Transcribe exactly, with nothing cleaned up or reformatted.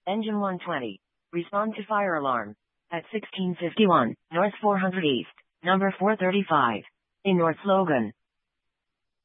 Engine one twenty. Respond to fire alarm. At sixteen fifty-one, North four hundred East, number four thirty-five. In North Logan.